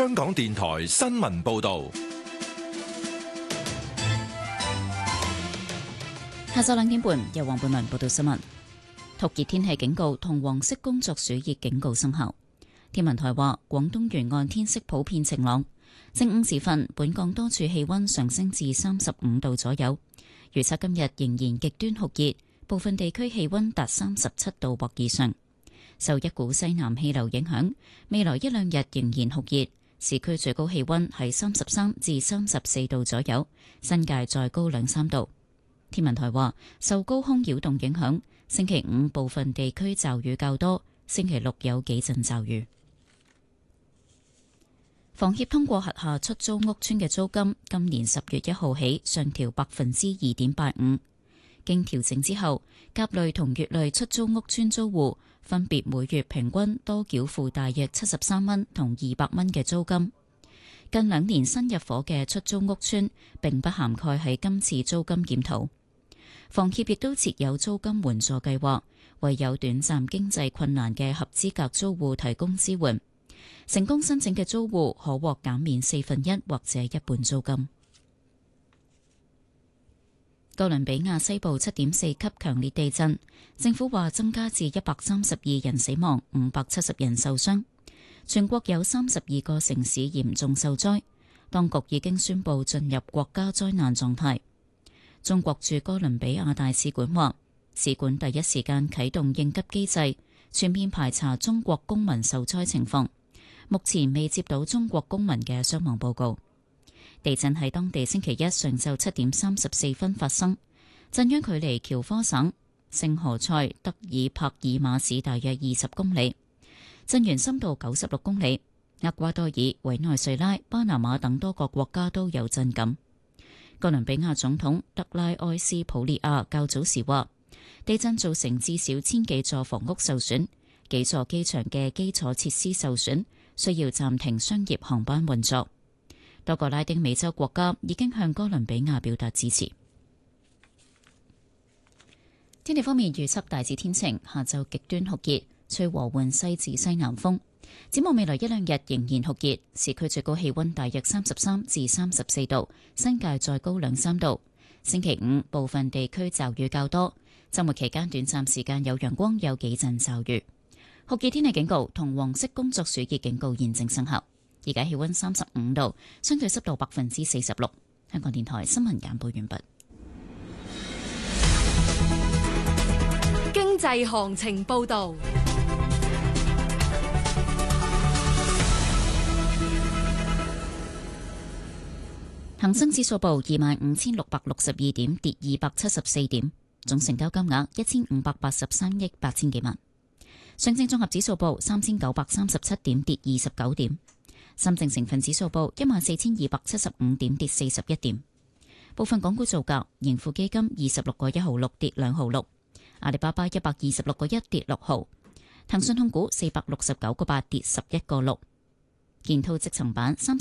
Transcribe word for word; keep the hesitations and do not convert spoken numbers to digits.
香港電台新聞報道。 下晝兩點半，由黃貝文報道新聞。酷熱天氣警告同黃色工作暑熱警告生效。天文台話，廣東沿岸天色普遍晴朗。正午時分，本港多處氣溫上升至三十五度左右。預測今日仍然極端酷熱，部分地區氣溫達三十七度或以上。受一股西南氣流影響，未來一兩日仍然酷熱。市區最高氣溫係三十三至三十四度左右，新界再高兩三度。天文台話，受高空擾動影響，星期五部分地區驟雨較多，星期六有幾陣驟雨。房協通過轄下出租屋邨嘅租金，今年十月一號起上調百分之二點八五。經調整之後，甲類同乙類出租屋邨租戶分別每月平均多繳付大約七十三蚊同二百蚊嘅租金。近兩年新入伙嘅出租屋邨並不涵蓋喺今次租金檢討。房協亦都設有租金援助計劃，為有短暫經濟困難嘅合資格租戶提供支援。成功申請嘅租戶可獲減免四分一或者一半租金。哥倫比亞西部七點四級強烈地震，政府話增加至一百三十二人死亡，五百七十人受傷。全國有三十二個城市嚴重受災，當局已經宣布進入國家災難狀態。中國駐哥倫比亞大使館話，使館第一時間啟動應急機制，全面排查中國公民受災情況。目前未接到中國公民嘅傷亡報告。地震喺當地星期一上晝七點三十四分發生，震央距離喬科省聖何塞德爾帕爾馬市大約二十公里，震源深度九十六公里。厄瓜多爾、委內瑞拉、巴拿馬等多個國家都有震感。哥倫比亞總統德拉埃斯普列亞較早時話，地震造成至少千幾座房屋受損，幾座機場嘅基礎設施受損，需要暫停商業航班運作。多個拉丁美洲國家已經向哥倫比亞表達支持。天氣方面預測大致天晴，下晝極端酷熱，吹和緩西至西南風。展望未來一兩日仍然酷熱，市區最高氣溫大約三十三至三十四度，新界再高兩三度。星期五部分地區驟雨較多，週末期間短暫時間有陽光，有幾陣驟雨。酷熱天氣警告同黃色工作暑熱警告現正生效。而家氣溫三十五度，相對濕度百分之四十六。香港電台新聞簡報完畢。 經濟行情報道。 恒生指數報二萬五千六百六十二點，跌二百七十四點，總成交金額一千五百八十三億八千幾萬。上證綜合指數報三千九百三十七點，跌二十九點。深證成分指數報一萬四千二百七十五點，跌四十一點。部分港股造價：盈富基金二十六個一毫六，跌兩毫六；阿里巴巴一百二十六個一，跌六毫；騰訊控股四百六十九個八，跌十一個六；建滔積層板三十